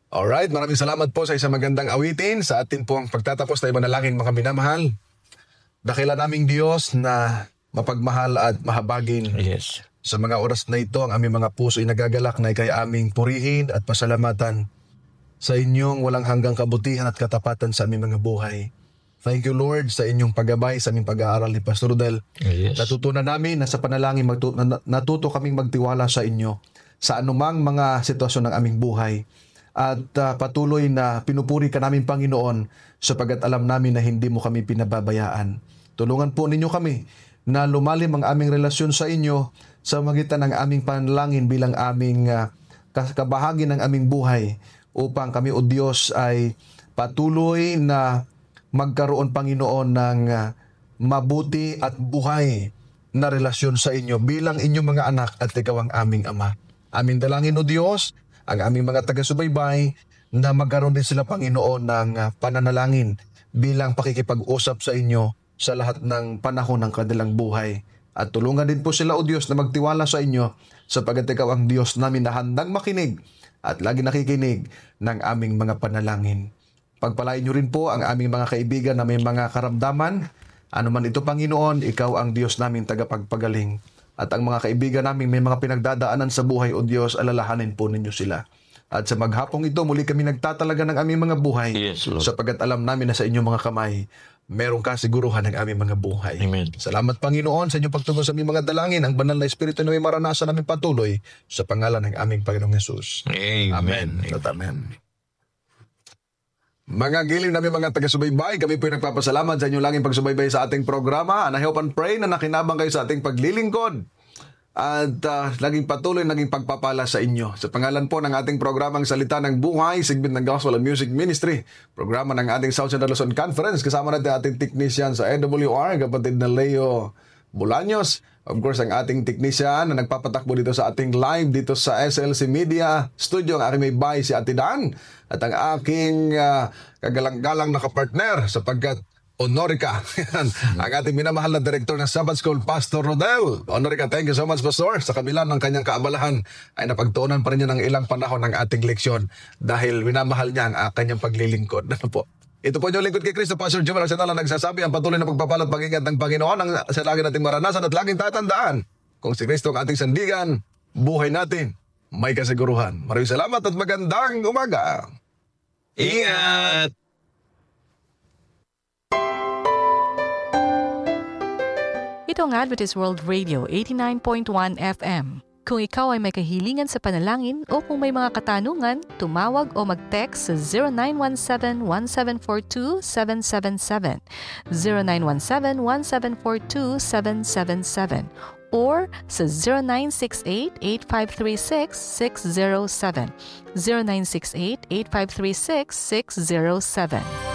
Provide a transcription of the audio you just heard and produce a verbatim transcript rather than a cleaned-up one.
Alright, maraming salamat po sa isang magandang awitin. Sa atin po ang pagtatapos tayo manalangin mga minamahal. Dakila naming Diyos na mapagmahal at mahabagin. Yes. Sa mga oras na ito, ang aming mga puso ay nagagalak na ikay aming purihin at pasalamatan sa inyong walang hanggang kabutihan at katapatan sa aming mga buhay. Thank you, Lord, sa inyong paggabay sa aming pag-aaral ni Pastor Rodel. Yes. Natutunan namin na sa panalangin magtu- natuto kaming magtiwala sa inyo sa anumang mga sitwasyon ng aming buhay. At uh, patuloy na pinupuri ka namin, Panginoon, sapagat alam namin na hindi mo kami pinababayaan. Tulungan po ninyo kami na lumalim ang aming relasyon sa inyo sa magitan ng aming panalangin bilang aming uh, kabahagi ng aming buhay upang kami, O Diyos, ay patuloy na magkaroon, Panginoon, ng uh, mabuti at buhay na relasyon sa inyo bilang inyong mga anak at ikaw ang aming Ama. Aming dalangin, O Diyos, ang aming mga taga-subaybay na magkaroon din sila, Panginoon, ng uh, pananalangin bilang pakikipag-usap sa inyo sa lahat ng panahon ng kanilang buhay. At tulungan din po sila, O Diyos, na magtiwala sa inyo sapagat ikaw ang Diyos namin na handang makinig at lagi nakikinig ng aming mga panalangin. Pagpalain niyo rin po ang aming mga kaibigan na may mga karamdaman. Ano man ito, Panginoon, ikaw ang Diyos namin tagapagpagaling. At ang mga kaibigan namin may mga pinagdadaanan sa buhay, O Diyos, alalahanin po ninyo sila. At sa maghapong ito, muli kami nagtatalaga ng aming mga buhay. Yes, Lord. Sapagat alam namin na sa inyong mga kamay, meron kasiguruhan ng aming mga buhay. Amen. Salamat, Panginoon, sa inyong pagtugon sa aming mga dalangin. Ang banal na Espiritu na may maranasan namin patuloy sa pangalan ng aming Panginoong Yesus. Amen. Amen. Amen. At amen. Mga giling namin mga taga-subaybay, kami po nagpapasalamat sa inyong laging pagsubaybay sa ating programa. And I hope and pray na nakinabang kayo sa ating paglilingkod. At uh, laging patuloy naging pagpapala sa inyo. Sa pangalan po ng ating programang Salita ng Buhay, segment ng Gospel and Music Ministry, programa ng ating South Central Luzon Conference, kasama natin ating technician sa A W R, kapatid na Leo Bolaños. Of course, ang ating technician na nagpapatakbo dito sa ating live dito sa S L C Media Studio, ang aking may bahay si Ate Dan, at ang aking uh, kagalang-galang na kapartner sapagkat Honorica, ang ating minamahal na director ng Sabbath School, Pastor Rodel. Honorica, thank you so much, Pastor. Sa kabila ng kanyang kaabalahan, ay napagtuunan pa rin niya ng ilang panahon ng ating leksyon dahil minamahal niya ang uh, kanyang paglilingkod. Ano po? Ito po yung lingkod kay Kristo, Pastor Jumel Arsenal, ang nagsasabi ang patuloy na pagpapalat pag-ingat ng Panginoon ang sa lagi nating maranasan at laging tatandaan. Kung si Kristo ang ating sandigan, buhay natin may kasiguruhan. Maraming salamat at magandang umaga. Ingat! Ito ang Adventist World Radio eighty-nine point one F M. Kung ikaw ay may kahilingan sa panalangin o kung may mga katanungan, tumawag o mag-text sa zero nine one seven, one seven four two, seven seven seven, zero nine one seven, one seven four two, seven seven seven, or sa zero nine six eight, eight five three six, six zero seven, zero nine six eight, eight five three six, six zero seven.